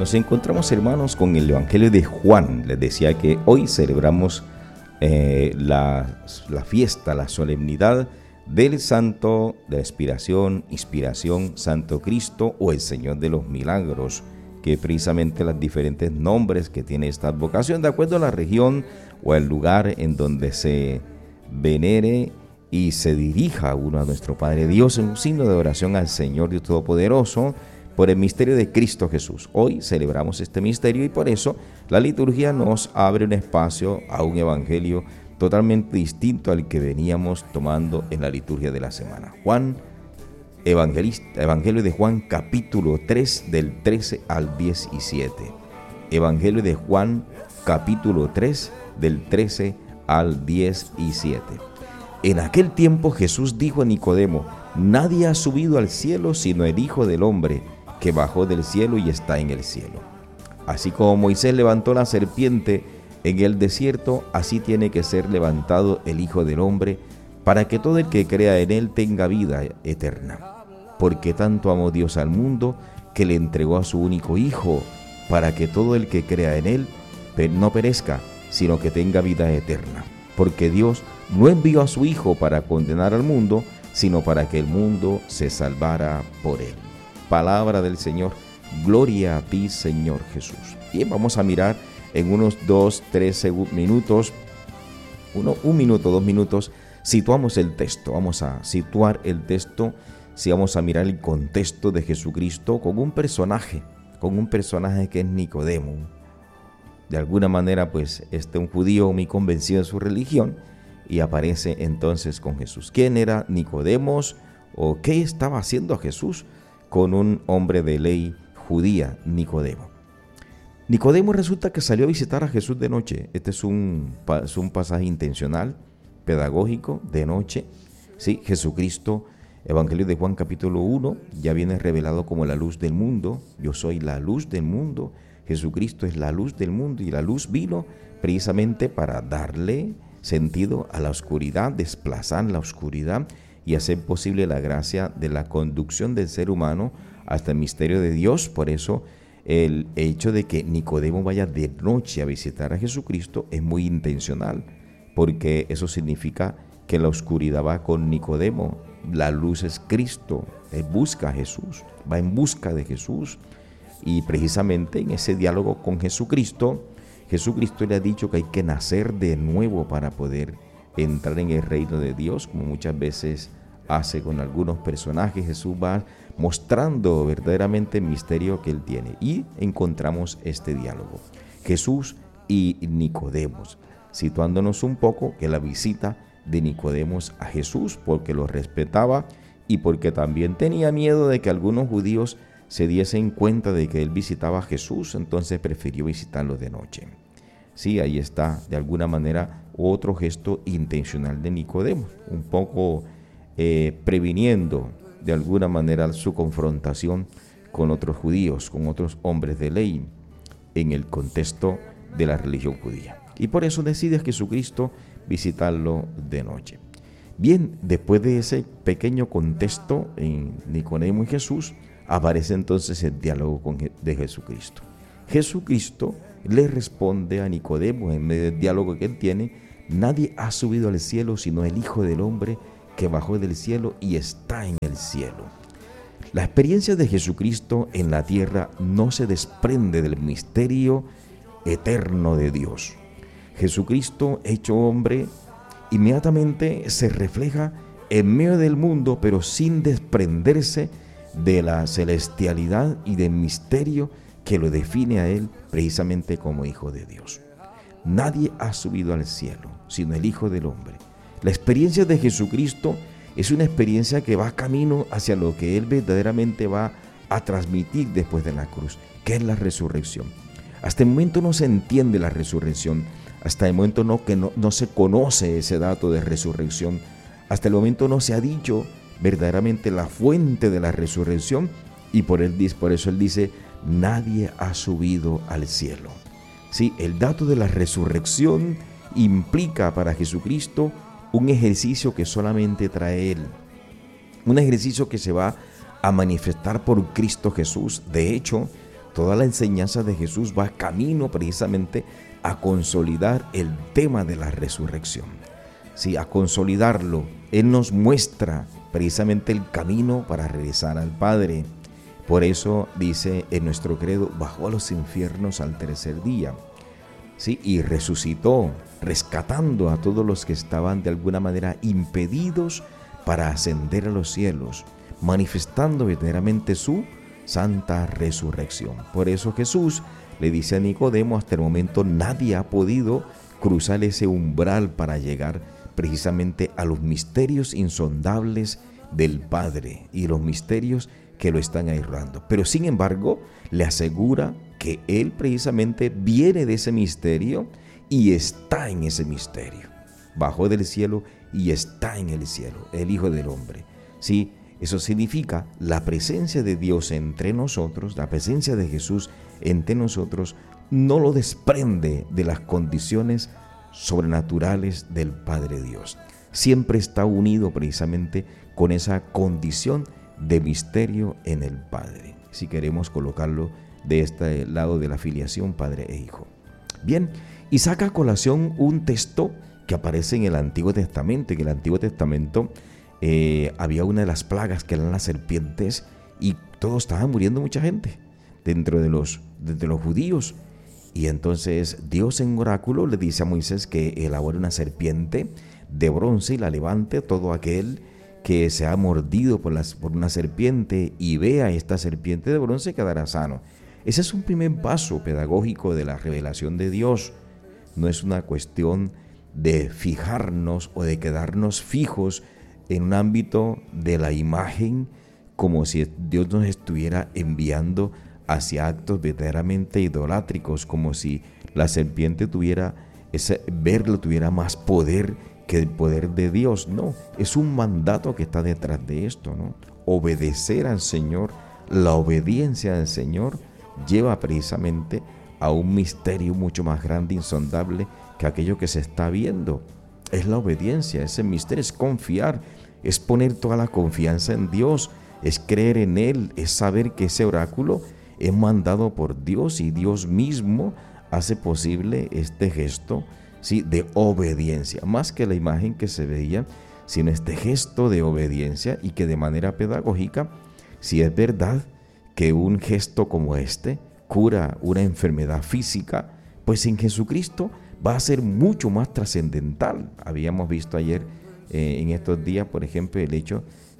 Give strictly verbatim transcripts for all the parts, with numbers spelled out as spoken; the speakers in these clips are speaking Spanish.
Nos encontramos, hermanos, con el Evangelio de Juan. Les decía que hoy celebramos eh, la, la fiesta, la solemnidad del Santo de la Expiración, Inspiración, Santo Cristo o el Señor de los Milagros, que precisamente los diferentes nombres que tiene esta advocación, de acuerdo a la región o el lugar en donde se venere y se dirija uno a nuestro Padre Dios en un signo de oración al Señor Dios Todopoderoso, por el misterio de Cristo Jesús. Hoy celebramos este misterio y por eso la liturgia nos abre un espacio a un evangelio totalmente distinto al que veníamos tomando en la liturgia de la semana. Juan, evangelista, Evangelio de Juan, capítulo tres, del trece al diecisiete. Evangelio de Juan, capítulo tres, del trece al diecisiete. En aquel tiempo Jesús dijo a Nicodemo: nadie ha subido al cielo sino el Hijo del Hombre, que bajó del cielo y está en el cielo. Así como Moisés levantó la serpiente en el desierto, así tiene que ser levantado el Hijo del Hombre, para que todo el que crea en él tenga vida eterna. Porque tanto amó Dios al mundo, que le entregó a su único Hijo, para que todo el que crea en él no perezca, sino que tenga vida eterna. Porque Dios no envió a su Hijo para condenar al mundo, sino para que el mundo se salvara por él. Palabra del Señor. Gloria a ti, Señor Jesús. Bien, vamos a mirar en unos dos, tres minutos, uno, un minuto, dos minutos, situamos el texto. Vamos a situar el texto, si vamos a mirar el contexto de Jesucristo con un personaje, con un personaje que es Nicodemo. De alguna manera, pues, este un judío muy convencido de su religión y aparece entonces con Jesús. ¿Quién era Nicodemos o qué estaba haciendo Jesús con un hombre de ley judía, Nicodemo? Nicodemo resulta que salió a visitar a Jesús de noche. Este es un, es un pasaje intencional, pedagógico, de noche. Sí, Jesucristo, Evangelio de Juan capítulo uno, ya viene revelado como la luz del mundo. Yo soy la luz del mundo. Jesucristo es la luz del mundo y la luz vino precisamente para darle sentido a la oscuridad, desplazar la oscuridad y hacer posible la gracia de la conducción del ser humano hasta el misterio de Dios. Por eso el hecho de que Nicodemo vaya de noche a visitar a Jesucristo es muy intencional, porque eso significa que la oscuridad va con Nicodemo, la luz es Cristo, él busca a Jesús, va en busca de Jesús, y precisamente en ese diálogo con Jesucristo, Jesucristo le ha dicho que hay que nacer de nuevo para poder entrar en el reino de Dios, como muchas veces hace con algunos personajes. Jesús va mostrando verdaderamente el misterio que él tiene y encontramos este diálogo, Jesús y Nicodemos, situándonos un poco que la visita de Nicodemos a Jesús, porque lo respetaba y porque también tenía miedo de que algunos judíos se diesen cuenta de que él visitaba a Jesús, entonces prefirió visitarlo de noche. Sí, ahí está de alguna manera otro gesto intencional de Nicodemo, un poco eh, previniendo de alguna manera su confrontación con otros judíos, con otros hombres de ley en el contexto de la religión judía. Y por eso decide a Jesucristo visitarlo de noche. Bien, después de ese pequeño contexto en Nicodemo y Jesús, aparece entonces el diálogo con, de Jesucristo. Jesucristo le responde a Nicodemo en medio del diálogo que él tiene: nadie ha subido al cielo sino el Hijo del Hombre, que bajó del cielo y está en el cielo. La experiencia de Jesucristo en la tierra no se desprende del misterio eterno de Dios. Jesucristo, hecho hombre, inmediatamente se refleja en medio del mundo, pero sin desprenderse de la celestialidad y del misterio que lo define a él precisamente como Hijo de Dios. Nadie ha subido al cielo sino el Hijo del Hombre. La experiencia de Jesucristo es una experiencia que va camino hacia lo que él verdaderamente va a transmitir después de la cruz, que es la resurrección. Hasta el momento no se entiende la resurrección, hasta el momento no, que no, no se conoce ese dato de resurrección, hasta el momento no se ha dicho verdaderamente la fuente de la resurrección, y por, él, por eso él dice: nadie ha subido al cielo. Sí, el dato de la resurrección implica para Jesucristo un ejercicio que solamente trae él, un ejercicio que se va a manifestar por Cristo Jesús. De hecho, toda la enseñanza de Jesús va camino precisamente a consolidar el tema de la resurrección. Sí, a consolidarlo. Él nos muestra precisamente el camino para regresar al Padre. Por eso dice en nuestro credo, bajó a los infiernos al tercer día. Sí, y resucitó, rescatando a todos los que estaban de alguna manera impedidos para ascender a los cielos, manifestando verdaderamente su santa resurrección. Por eso Jesús le dice a Nicodemo, hasta el momento nadie ha podido cruzar ese umbral para llegar precisamente a los misterios insondables del Padre y los misterios que lo están ahirrando. Pero sin embargo, le asegura que Él precisamente viene de ese misterio y está en ese misterio. Bajó del cielo y está en el cielo, el Hijo del Hombre. Sí, eso significa la presencia de Dios entre nosotros, la presencia de Jesús entre nosotros, no lo desprende de las condiciones sobrenaturales del Padre Dios. Siempre está unido precisamente con esa condición de misterio en el Padre, si queremos colocarlo de este lado de la filiación Padre e Hijo. Bien, y saca a colación un texto que aparece en el Antiguo Testamento. En el Antiguo Testamento eh, había una de las plagas que eran las serpientes y todos estaban muriendo mucha gente dentro de los, de los judíos. Y entonces Dios en oráculo le dice a Moisés que elabore una serpiente de bronce y la levante. Todo aquel que se ha mordido por, las, por una serpiente y vea esta serpiente de bronce quedará sano. Ese es un primer paso pedagógico de la revelación de Dios. No es una cuestión de fijarnos o de quedarnos fijos en un ámbito de la imagen, como si Dios nos estuviera enviando hacia actos verdaderamente idolátricos, como si la serpiente tuviera, ese verlo tuviera más poder que el poder de Dios. No, es un mandato que está detrás de esto, ¿no? Obedecer al Señor, la obediencia al Señor lleva precisamente a un misterio mucho más grande, insondable, que aquello que se está viendo. Es la obediencia, ese misterio es confiar, es poner toda la confianza en Dios, es creer en Él, es saber que ese oráculo es mandado por Dios y Dios mismo hace posible este gesto, ¿sí?, de obediencia, más que la imagen que se veía, sino este gesto de obediencia, y que de manera pedagógica, si es verdad que un gesto como este cura una enfermedad física, pues en Jesucristo va a ser mucho más trascendental. Habíamos visto ayer, eh, en estos días, por ejemplo, el hecho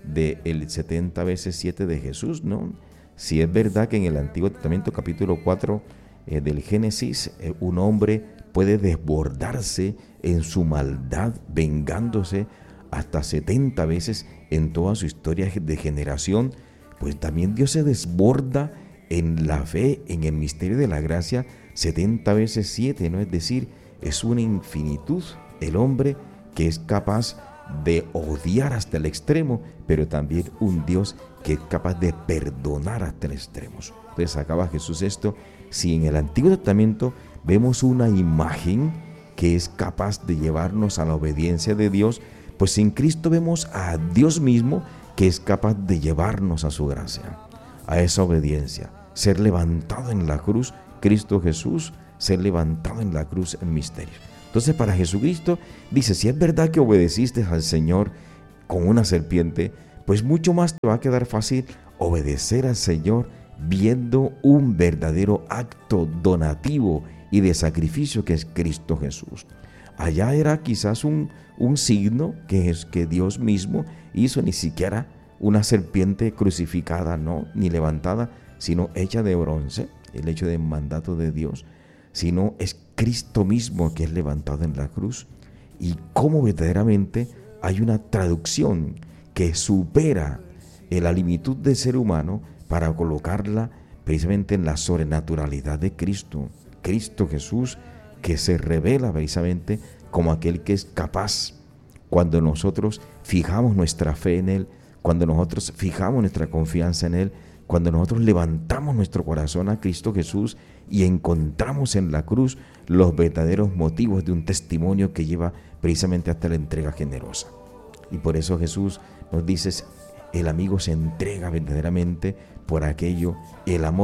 del setenta veces siete de Jesús, ¿no? Si es verdad que en el Antiguo Testamento, capítulo cuatro eh, del Génesis, eh, un hombre puede desbordarse en su maldad, vengándose hasta setenta veces en toda su historia de generación, pues también Dios se desborda en la fe, en el misterio de la gracia, setenta veces siete, ¿no? Es decir, es una infinitud el hombre que es capaz de odiar hasta el extremo, pero también un Dios que es capaz de perdonar hasta el extremo. Entonces acaba Jesús esto. Si en el Antiguo Testamento vemos una imagen que es capaz de llevarnos a la obediencia de Dios, pues en Cristo vemos a Dios mismo que es capaz de llevarnos a su gracia, a esa obediencia, ser levantado en la cruz, Cristo Jesús, ser levantado en la cruz en misterio. Entonces para Jesucristo dice, si es verdad que obedeciste al Señor con una serpiente, pues mucho más te va a quedar fácil obedecer al Señor viendo un verdadero acto donativo y de sacrificio que es Cristo Jesús. Allá era quizás un, un signo que, es, que Dios mismo hizo, ni siquiera una serpiente crucificada, no, ni levantada, sino hecha de bronce, el hecho del mandato de Dios, sino es Cristo mismo que es levantado en la cruz. Y cómo verdaderamente hay una traducción que supera la limitud del ser humano para colocarla precisamente en la sobrenaturalidad de Cristo. Cristo Jesús, que se revela precisamente como aquel que es capaz, cuando nosotros fijamos nuestra fe en Él, cuando nosotros fijamos nuestra confianza en Él, cuando nosotros levantamos nuestro corazón a Cristo Jesús y encontramos en la cruz los verdaderos motivos de un testimonio que lleva precisamente hasta la entrega generosa. Y por eso Jesús nos dice, el amigo se entrega verdaderamente por aquello, el amor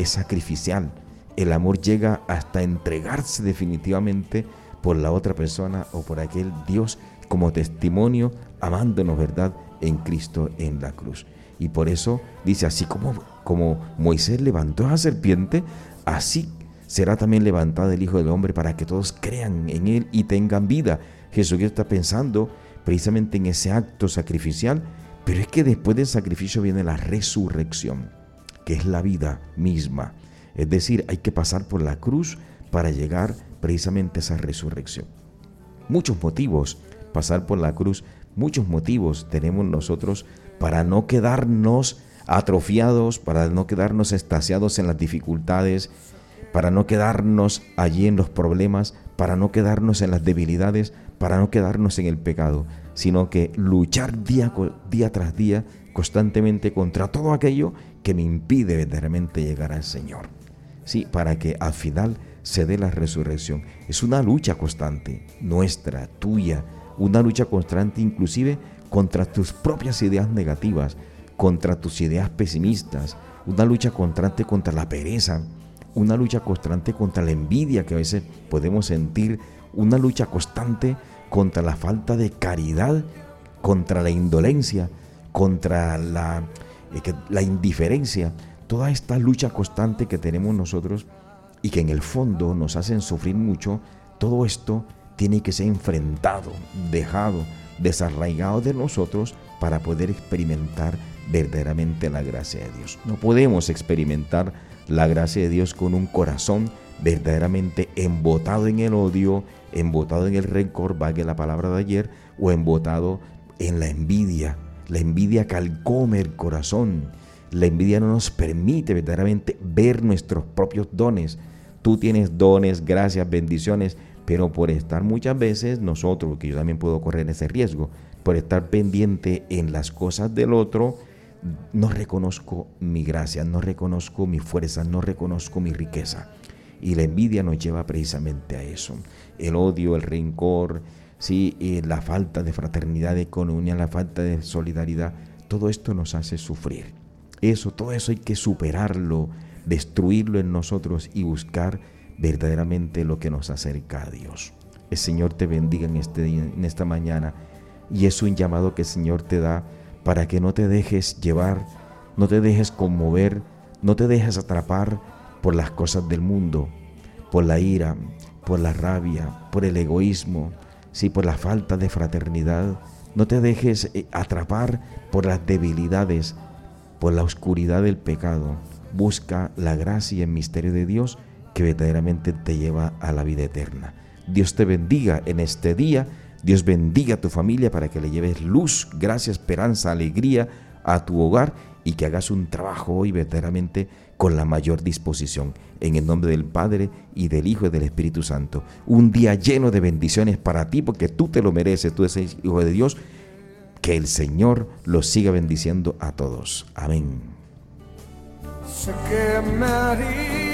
es sacrificial. El amor llega hasta entregarse definitivamente por la otra persona o por aquel Dios como testimonio, amándonos, ¿verdad?, en Cristo en la cruz. Y por eso dice, así como, como Moisés levantó a la serpiente, así será también levantado el Hijo del Hombre para que todos crean en Él y tengan vida. Jesucristo está pensando precisamente en ese acto sacrificial, pero es que después del sacrificio viene la resurrección, que es la vida misma. Es decir, hay que pasar por la cruz para llegar precisamente a esa resurrección. Muchos motivos, pasar por la cruz, muchos motivos tenemos nosotros para no quedarnos atrofiados, para no quedarnos extasiados en las dificultades, para no quedarnos allí en los problemas, para no quedarnos en las debilidades, para no quedarnos en el pecado, sino que luchar día, día tras día constantemente contra todo aquello que me impide verdaderamente llegar al Señor. Sí, para que al final se dé la resurrección. Es una lucha constante, nuestra, tuya, una lucha constante inclusive contra tus propias ideas negativas, contra tus ideas pesimistas, una lucha constante contra la pereza, una lucha constante contra la envidia que a veces podemos sentir, una lucha constante contra la falta de caridad, contra la indolencia, contra la, eh, la indiferencia, toda esta lucha constante que tenemos nosotros y que en el fondo nos hacen sufrir mucho. Todo esto tiene que ser enfrentado, dejado, desarraigado de nosotros para poder experimentar verdaderamente la gracia de Dios. No podemos experimentar la gracia de Dios con un corazón verdaderamente embotado en el odio, embotado en el rencor, valga la palabra de ayer, o embotado en la envidia. La envidia calcome el corazón. La envidia no nos permite verdaderamente ver nuestros propios dones. Tú tienes dones, gracias, bendiciones, pero por estar muchas veces nosotros, que yo también puedo correr ese riesgo, por estar pendiente en las cosas del otro, no reconozco mi gracia, no reconozco mi fuerza, no reconozco mi riqueza. Y la envidia nos lleva precisamente a eso. El odio, el rencor, sí, y la falta de fraternidad, de comunión, la falta de solidaridad, todo esto nos hace sufrir. Eso, todo eso hay que superarlo, destruirlo en nosotros y buscar verdaderamente lo que nos acerca a Dios. El Señor te bendiga en, este día, en esta mañana, y es un llamado que el Señor te da para que no te dejes llevar, no te dejes conmover, no te dejes atrapar por las cosas del mundo, por la ira, por la rabia, por el egoísmo, sí, por la falta de fraternidad. No te dejes atrapar por las debilidades, por la oscuridad del pecado. Busca la gracia y el misterio de Dios que verdaderamente te lleva a la vida eterna. Dios te bendiga en este día. Dios bendiga a tu familia para que le lleves luz, gracia, esperanza, alegría a tu hogar y que hagas un trabajo hoy verdaderamente con la mayor disposición. En el nombre del Padre y del Hijo y del Espíritu Santo. Un día lleno de bendiciones para ti porque tú te lo mereces, tú eres hijo de Dios. Que el Señor los siga bendiciendo a todos. Amén. Sé que me haría